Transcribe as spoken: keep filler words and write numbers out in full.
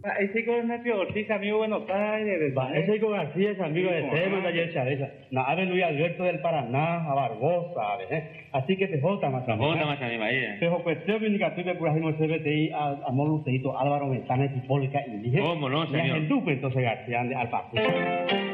Ese con el Pío Ortiz, amigo de Buenos Aires. Ese con García es amigo de Temo, de ayer Chaveza. Nave Luis Alberto del Paraná, a Barbosa, ¿ves? Así que te jota más. Jota más a mi maíz. Pero cuestión que indica tú que por ejemplo C B T I a Moluceito, Álvaro Ventana y Hipólica y dije. ¿Cómo no, señor? Y a Duque, entonces García al paso.